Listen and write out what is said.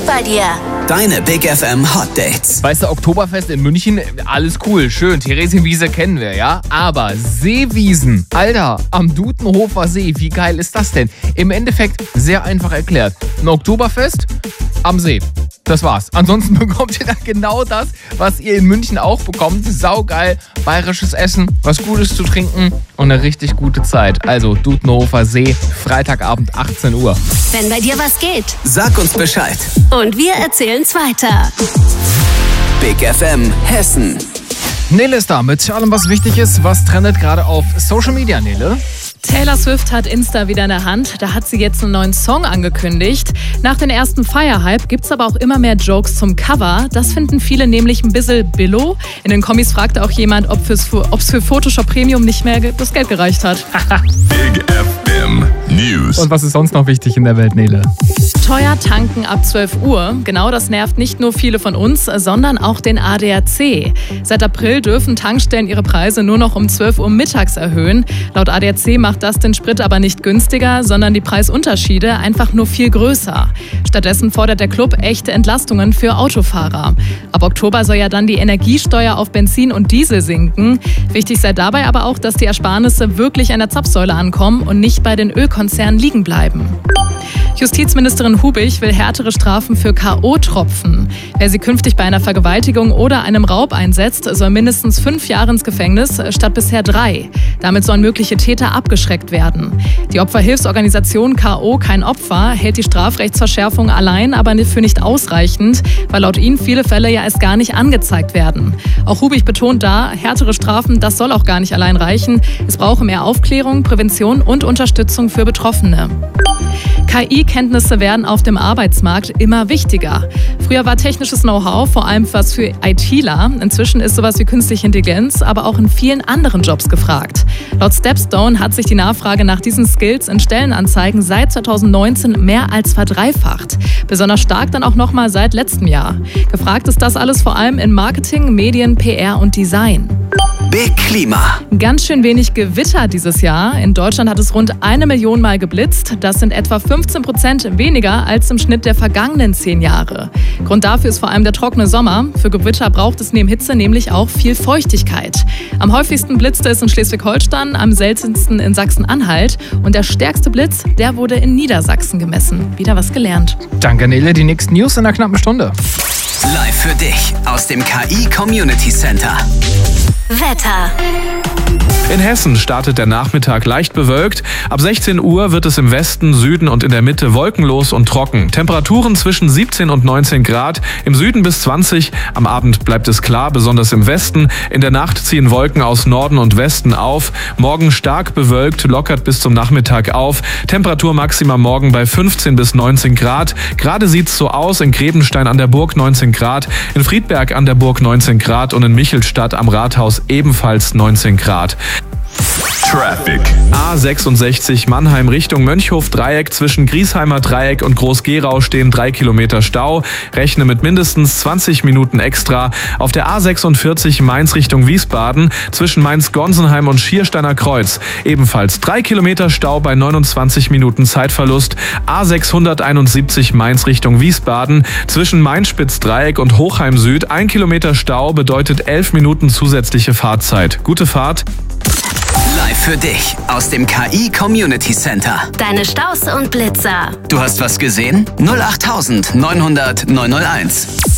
bei dir. Deine Big FM Hot Dates. Weißt du, Oktoberfest in München, alles cool, schön, Theresienwiese kennen wir, ja? Aber Seewiesen, Alter, am Dudenhofer See, wie geil ist das denn? Im Endeffekt sehr einfach erklärt. Ein Oktoberfest am See. Das war's. Ansonsten bekommt ihr da genau das, was ihr in München auch bekommt. Saugeil, bayerisches Essen, was Gutes zu trinken und eine richtig gute Zeit. Also Dudenhofer See, Freitagabend 18 Uhr. Wenn bei dir was geht. Sag uns Bescheid. Und wir erzählen's weiter. Big FM Hessen. Nele ist da mit allem, was wichtig ist. Was trendet gerade auf Social Media, Nele? Taylor Swift hat Insta wieder in der Hand. Da hat sie jetzt einen neuen Song angekündigt. Nach dem ersten Fire-Hype gibt's aber auch immer mehr Jokes zum Cover. Das finden viele nämlich ein bisschen billo. In den Kommis fragte auch jemand, ob's für Photoshop Premium nicht mehr das Geld gereicht hat. Big FM News. Und was ist sonst noch wichtig in der Welt, Nele? Teuer tanken ab 12 Uhr. Genau das nervt nicht nur viele von uns, sondern auch den ADAC. Seit April dürfen Tankstellen ihre Preise nur noch um 12 Uhr mittags erhöhen. Laut ADAC macht das den Sprit aber nicht günstiger, sondern die Preisunterschiede einfach nur viel größer. Stattdessen fordert der Club echte Entlastungen für Autofahrer. Ab Oktober soll ja dann die Energiesteuer auf Benzin und Diesel sinken. Wichtig sei dabei aber auch, dass die Ersparnisse wirklich an der Zapfsäule ankommen und nicht bei den Ölkonzernen liegen bleiben. Justizministerin Hubich will härtere Strafen für K.O.-Tropfen. Wer sie künftig bei einer Vergewaltigung oder einem Raub einsetzt, soll mindestens 5 Jahre ins Gefängnis statt bisher 3. Damit sollen mögliche Täter abgeschreckt werden. Die Opferhilfsorganisation K.O. kein Opfer hält die Strafrechtsverschärfung allein aber für nicht ausreichend, weil laut ihnen viele Fälle ja erst gar nicht angezeigt werden. Auch Hubich betont da, härtere Strafen, das soll auch gar nicht allein reichen. Es brauche mehr Aufklärung, Prävention und Unterstützung für Betroffene. KI-Kenntnisse werden auf dem Arbeitsmarkt immer wichtiger. Früher war technisches Know-how vor allem was für ITler. Inzwischen ist sowas wie künstliche Intelligenz aber auch in vielen anderen Jobs gefragt. Laut Stepstone hat sich die Nachfrage nach diesen Skills in Stellenanzeigen seit 2019 mehr als verdreifacht. Besonders stark dann auch nochmal seit letztem Jahr. Gefragt ist das alles vor allem in Marketing, Medien, PR und Design. Big Klima. Ganz schön wenig Gewitter dieses Jahr. In Deutschland hat es rund 1 Million Mal geblitzt. Das sind etwa 15% weniger als im Schnitt der vergangenen 10 Jahre. Grund dafür ist vor allem der trockene Sommer. Für Gewitter braucht es neben Hitze nämlich auch viel Feuchtigkeit. Am häufigsten blitzte es in Schleswig-Holstein, am seltensten in Sachsen-Anhalt. Und der stärkste Blitz, der wurde in Niedersachsen gemessen. Wieder was gelernt. Danke, Nele. Die nächsten News in einer knappen Stunde. Live für dich aus dem KI Community Center. Wetter. In Hessen startet der Nachmittag leicht bewölkt. Ab 16 Uhr wird es im Westen, Süden und in der Mitte wolkenlos und trocken. Temperaturen zwischen 17 und 19 Grad, im Süden bis 20. Am Abend bleibt es klar, besonders im Westen. In der Nacht ziehen Wolken aus Norden und Westen auf. Morgen stark bewölkt, lockert bis zum Nachmittag auf. Temperaturmaxima morgen bei 15 bis 19 Grad. Gerade sieht's so aus, in Grebenstein an der Burg 19 Grad, in Friedberg an der Burg 19 Grad und in Michelstadt am Rathaus ebenfalls 19 Grad. Traffic. A66 Mannheim Richtung Mönchhof-Dreieck. Zwischen Griesheimer Dreieck und Groß-Gerau stehen 3 Kilometer Stau. Rechne mit mindestens 20 Minuten extra. Auf der A46 Mainz Richtung Wiesbaden. Zwischen Mainz-Gonsenheim und Schiersteiner Kreuz. Ebenfalls 3 Kilometer Stau bei 29 Minuten Zeitverlust. A671 Mainz Richtung Wiesbaden. Zwischen Mainz-Spitz-Dreieck und Hochheim Süd 1 Kilometer Stau bedeutet 11 Minuten zusätzliche Fahrzeit. Gute Fahrt. Live für dich aus dem KI Community Center. Deine Staus und Blitzer. Du hast was gesehen? 08900 901.